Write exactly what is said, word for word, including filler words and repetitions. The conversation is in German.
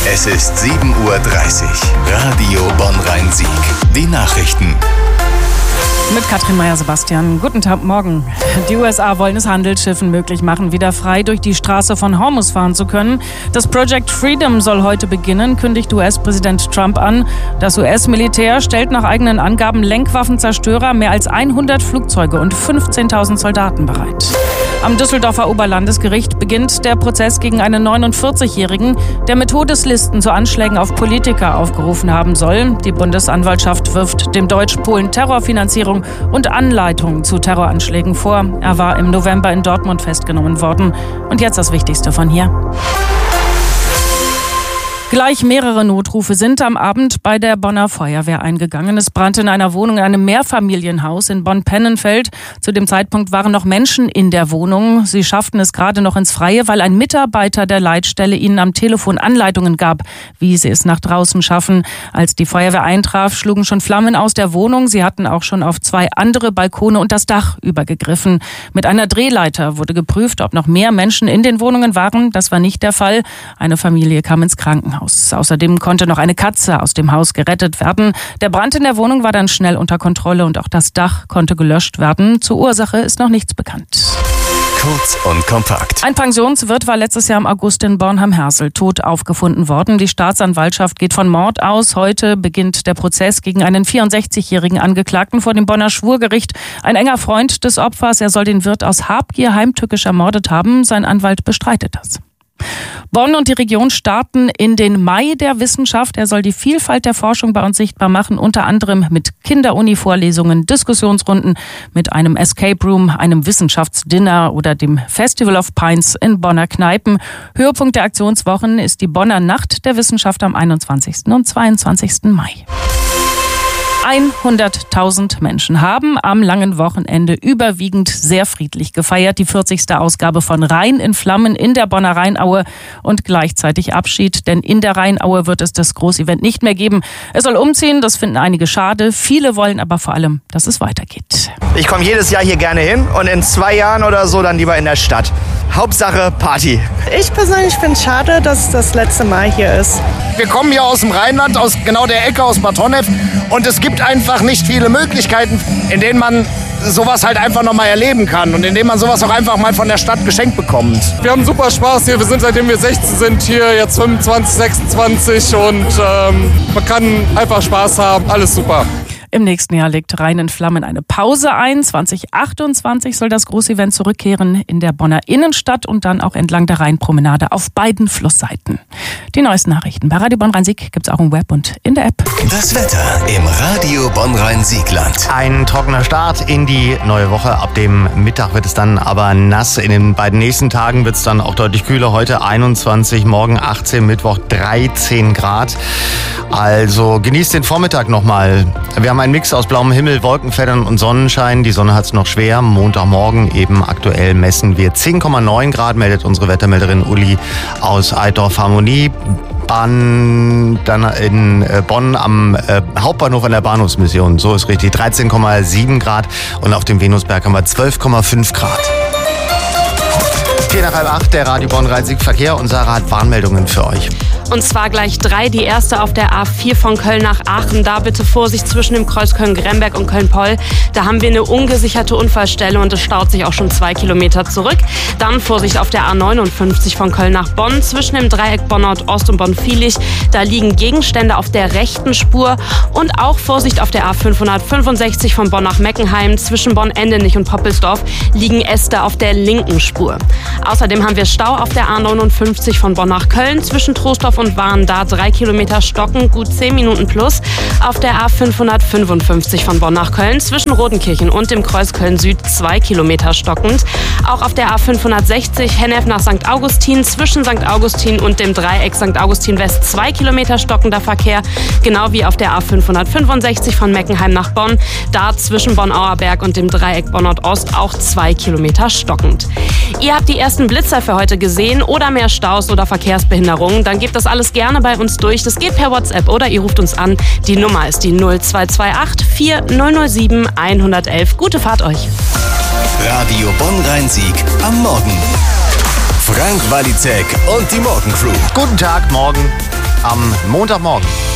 Es ist sieben Uhr dreißig. Radio Bonn-Rhein-Sieg. Die Nachrichten. Mit Katrin Meyer-Sebastian. Guten Tag, morgen. Die U S A wollen es Handelsschiffen möglich machen, wieder frei durch die Straße von Hormuz fahren zu können. Das Project Freedom soll heute beginnen, kündigt U S-Präsident Trump an. Das U S-Militär stellt nach eigenen Angaben Lenkwaffenzerstörer, mehr als hundert Flugzeuge und fünfzehntausend Soldaten bereit. Am Düsseldorfer Oberlandesgericht beginnt der Prozess gegen einen neunundvierzigjährigen, der mit Todeslisten zu Anschlägen auf Politiker aufgerufen haben soll. Die Bundesanwaltschaft wirft dem Deutsch-Polen Terrorfinanzierung und Anleitung zu Terroranschlägen vor. Er war im November in Dortmund festgenommen worden. Und jetzt das Wichtigste von hier. Gleich mehrere Notrufe sind am Abend bei der Bonner Feuerwehr eingegangen. Es brannte in einer Wohnung in einem Mehrfamilienhaus in Bonn-Pennenfeld. Zu dem Zeitpunkt waren noch Menschen in der Wohnung. Sie schafften es gerade noch ins Freie, weil ein Mitarbeiter der Leitstelle ihnen am Telefon Anleitungen gab, wie sie es nach draußen schaffen. Als die Feuerwehr eintraf, schlugen schon Flammen aus der Wohnung. Sie hatten auch schon auf zwei andere Balkone und das Dach übergegriffen. Mit einer Drehleiter wurde geprüft, ob noch mehr Menschen in den Wohnungen waren. Das war nicht der Fall. Eine Familie kam ins Krankenhaus. Außerdem konnte noch eine Katze aus dem Haus gerettet werden. Der Brand in der Wohnung war dann schnell unter Kontrolle und auch das Dach konnte gelöscht werden. Zur Ursache ist noch nichts bekannt. Kurz und kompakt. Ein Pensionswirt war letztes Jahr im August in Bornheim-Hersel tot aufgefunden worden. Die Staatsanwaltschaft geht von Mord aus. Heute beginnt der Prozess gegen einen vierundsechzigjährigen Angeklagten vor dem Bonner Schwurgericht. Ein enger Freund des Opfers, er soll den Wirt aus Habgier heimtückisch ermordet haben. Sein Anwalt bestreitet das. Bonn und die Region starten in den Mai der Wissenschaft. Er soll die Vielfalt der Forschung bei uns sichtbar machen, unter anderem mit Kinderuni-Vorlesungen, Diskussionsrunden, mit einem Escape Room, einem Wissenschaftsdinner oder dem Festival of Pines in Bonner Kneipen. Höhepunkt der Aktionswochen ist die Bonner Nacht der Wissenschaft am einundzwanzigsten und zweiundzwanzigsten Mai. hunderttausend Menschen haben am langen Wochenende überwiegend sehr friedlich gefeiert. Die vierzigste Ausgabe von Rhein in Flammen in der Bonner Rheinaue und gleichzeitig Abschied, denn in der Rheinaue wird es das Großevent nicht mehr geben. Es soll umziehen, das finden einige schade. Viele wollen aber vor allem, dass es weitergeht. Ich komme jedes Jahr hier gerne hin und in zwei Jahren oder so dann lieber in der Stadt. Hauptsache Party. Ich persönlich finde es schade, dass es das letzte Mal hier ist. Wir kommen hier aus dem Rheinland, aus genau der Ecke, aus Bad Honnef. Und es gibt einfach nicht viele Möglichkeiten, in denen man sowas halt einfach noch mal erleben kann und in denen man sowas auch einfach mal von der Stadt geschenkt bekommt. Wir haben super Spaß hier. Wir sind, seitdem wir sechzehn sind, hier jetzt fünfundzwanzig, sechsundzwanzig und ähm, man kann einfach Spaß haben. Alles super. Im nächsten Jahr legt Rhein in Flammen eine Pause ein. zwanzig achtundzwanzig soll das Großevent zurückkehren in der Bonner Innenstadt und dann auch entlang der Rheinpromenade auf beiden Flussseiten. Die neuesten Nachrichten bei Radio Bonn-Rhein-Sieg gibt's auch im Web und in der App. Das Wetter im Radio Bonn-Rhein-Siegland. Ein trockener Start in die neue Woche. Ab dem Mittag wird es dann aber nass. In den beiden nächsten Tagen wird es dann auch deutlich kühler. Heute einundzwanzig, morgen achtzehn, Mittwoch dreizehn Grad. Also genießt den Vormittag nochmal. Wir haben einen Mix aus blauem Himmel, Wolkenfeldern und Sonnenschein. Die Sonne hat es noch schwer. Montagmorgen eben aktuell messen wir zehn Komma neun Grad, meldet unsere Wettermelderin Uli aus Altdorf Harmonie. Bahn, dann in Bonn am äh, Hauptbahnhof an der Bahnhofsmission. So ist richtig. dreizehn Komma sieben Grad und auf dem Venusberg haben wir zwölf Komma fünf Grad. Vier nach halb acht, der Radio Bonn-Rhein-Sieg Verkehr und Sarah hat Warnmeldungen für euch. Und zwar gleich drei. Die erste auf der A vier von Köln nach Aachen. Da bitte Vorsicht zwischen dem Kreuz Köln-Gremberg und Köln-Poll. Da haben wir eine ungesicherte Unfallstelle und es staut sich auch schon zwei Kilometer zurück. Dann Vorsicht auf der A neunundfünfzig von Köln nach Bonn. Zwischen dem Dreieck Bonn-Nord-Ost und Bonn-Viehlich. Da liegen Gegenstände auf der rechten Spur. Und auch Vorsicht auf der A fünfhundertfünfundsechzig von Bonn nach Meckenheim. Zwischen Bonn-Endenich und Poppelsdorf liegen Äste auf der linken Spur. Außerdem haben wir Stau auf der A neunundfünfzig von Bonn nach Köln. Zwischen Troisdorf und Waren da drei Kilometer stocken, gut zehn Minuten plus. Auf der A fünfhundertfünfundfünfzig von Bonn nach Köln zwischen Rodenkirchen und dem Kreuz Köln-Süd zwei Kilometer stockend. Auch auf der A fünfhundertsechzig Hennef nach Sankt Augustin zwischen Sankt Augustin und dem Dreieck Sankt Augustin West zwei Kilometer stockender Verkehr. Genau wie auf der A fünfhundertfünfundsechzig von Meckenheim nach Bonn. Da zwischen Bonn-Auerberg und dem Dreieck Bonn-Nord-Ost auch zwei Kilometer stockend. Ihr habt die ersten Blitzer für heute gesehen oder mehr Staus oder Verkehrsbehinderungen, dann gebt das alles gerne bei uns durch. Das geht per WhatsApp oder ihr ruft uns an. Die Nummer ist die null zwei zwei acht vier null null sieben eins eins eins. Gute Fahrt euch. Radio Bonn-Rhein-Sieg am Morgen. Frank Walizek und die Morgencrew. Guten Tag, morgen. am Montagmorgen.